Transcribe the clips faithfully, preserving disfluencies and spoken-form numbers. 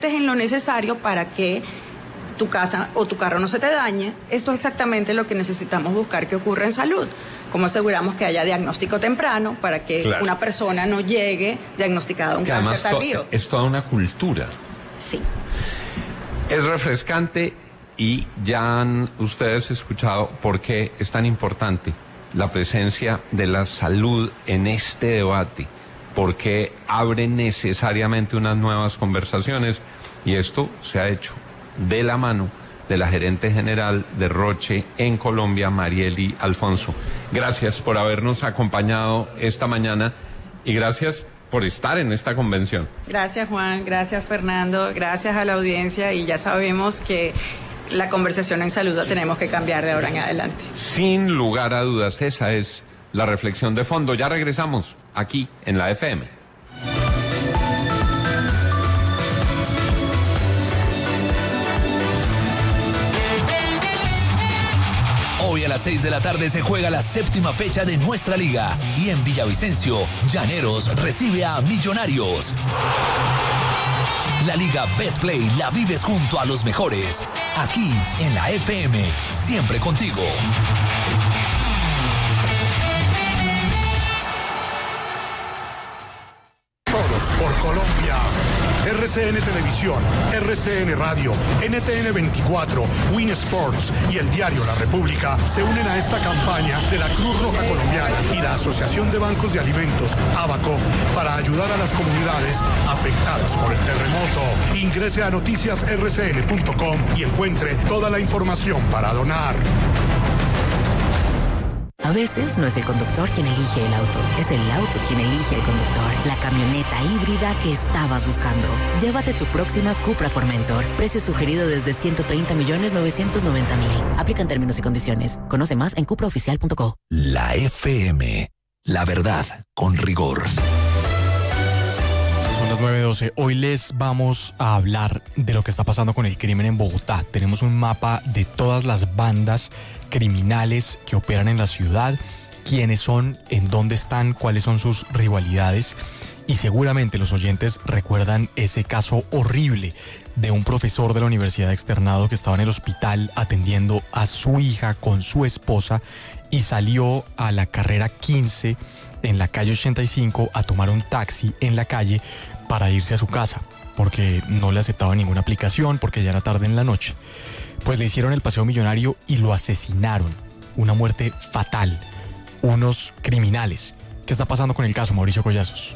en lo necesario para que tu casa o tu carro no se te dañe. Esto es exactamente lo que necesitamos buscar que ocurra en salud. ¿Cómo aseguramos que haya diagnóstico temprano para que claro. una persona no llegue diagnosticada a un que cáncer tardío? Es toda una cultura. Sí. Es refrescante y ya han ustedes escuchado por qué es tan importante la presencia de la salud en este debate, por qué abre necesariamente unas nuevas conversaciones, y esto se ha hecho de la mano de la gerente general de Roche en Colombia, Marieli Alfonso. Gracias por habernos acompañado esta mañana y gracias por estar en esta convención. Gracias, Juan, gracias, Fernando, gracias a la audiencia, y ya sabemos que la conversación en salud la tenemos que cambiar de ahora en adelante. Sin lugar a dudas, esa es la reflexión de fondo. Ya regresamos aquí en la F M. Hoy a las seis de la tarde se juega la séptima fecha de nuestra liga y en Villavicencio, Llaneros recibe a Millonarios. La Liga Betplay la vives junto a los mejores, aquí en la F M, siempre contigo. Todos por Colombia. R C N Televisión, R C N Radio, N T N veinticuatro, Win Sports y el diario La República se unen a esta campaña de la Cruz Roja Colombiana y la Asociación de Bancos de Alimentos, ABACO, para ayudar a las comunidades afectadas por el terremoto. Ingrese a noticias r c n punto com y encuentre toda la información para donar. A veces no es el conductor quien elige el auto, es el auto quien elige el conductor. La camioneta híbrida que estabas buscando. Llévate tu próxima Cupra Formentor. Precio sugerido desde ciento treinta millones novecientos noventa mil. Aplican términos y condiciones. Conoce más en cupra oficial punto co. La F M. La verdad con rigor. Son las nueve doce. Hoy les vamos a hablar de lo que está pasando con el crimen en Bogotá. Tenemos un mapa de todas las bandas criminales que operan en la ciudad, quiénes son, en dónde están, cuáles son sus rivalidades. Y seguramente los oyentes recuerdan ese caso horrible de un profesor de la universidad externado que estaba en el hospital atendiendo a su hija con su esposa y salió a la carrera quince en la calle ochenta y cinco a tomar un taxi en la calle para irse a su casa, porque no le aceptaba ninguna aplicación, porque ya era tarde en la noche. Pues le hicieron el paseo millonario y lo asesinaron. Una muerte fatal. Unos criminales. ¿Qué está pasando con el caso, Mauricio Collazos?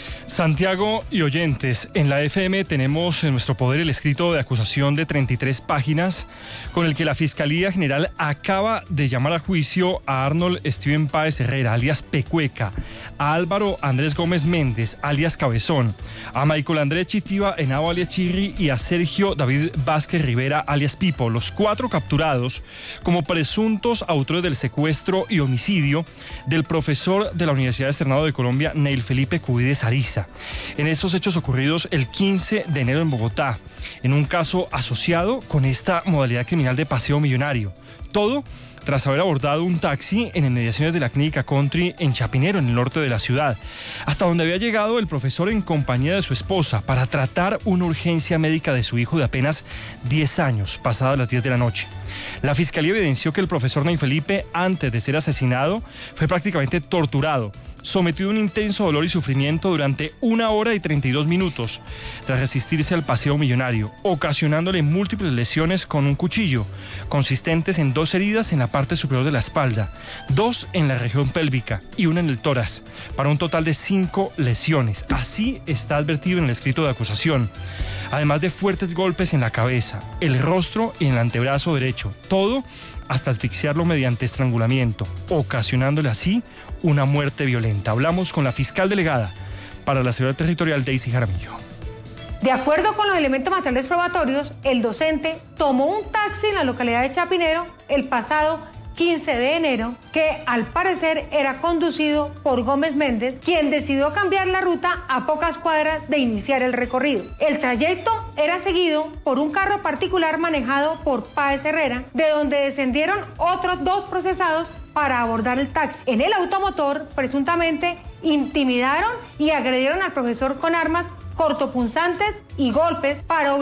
Santiago y oyentes, en la F M tenemos en nuestro poder el escrito de acusación de treinta y tres páginas con el que la Fiscalía General acaba de llamar a juicio a Arnold Steven Páez Herrera, alias Pecueca, a Álvaro Andrés Gómez Méndez, alias Cabezón, a Michael Andrés Chitiva Henao, alias Chirri, y a Sergio David Vázquez Rivera, alias Pipo, los cuatro capturados como presuntos autores del secuestro y homicidio del profesor de la Universidad Externado de Colombia, Neil Felipe Cubides Ariza. En estos hechos ocurridos el quince de enero en Bogotá, en un caso asociado con esta modalidad criminal de paseo millonario. Todo tras haber abordado un taxi en inmediaciones de la clínica Country en Chapinero, en el norte de la ciudad, hasta donde había llegado el profesor en compañía de su esposa para tratar una urgencia médica de su hijo de apenas diez años, pasadas las diez de la noche. La fiscalía evidenció que el profesor Neil Felipe, antes de ser asesinado, fue prácticamente torturado, sometido a un intenso dolor y sufrimiento durante una hora y treinta y dos minutos, tras resistirse al paseo millonario, ocasionándole múltiples lesiones con un cuchillo, consistentes en dos heridas en la parte superior de la espalda, dos en la región pélvica y una en el tórax, para un total de cinco lesiones. Así está advertido en el escrito de acusación. Además de fuertes golpes en la cabeza, el rostro y en el antebrazo derecho, todo hasta asfixiarlo mediante estrangulamiento, ocasionándole así una muerte violenta. Hablamos con la fiscal delegada para la Seguridad Territorial, Daisy Jaramillo. De acuerdo con los elementos materiales probatorios, el docente tomó un taxi en la localidad de Chapinero el pasado quince de enero, que al parecer era conducido por Gómez Méndez, quien decidió cambiar la ruta a pocas cuadras de iniciar el recorrido. El trayecto era seguido por un carro particular manejado por Páez Herrera, de donde descendieron otros dos procesados para abordar el taxi. En el automotor, presuntamente, intimidaron y agredieron al profesor con armas cortopunzantes y golpes para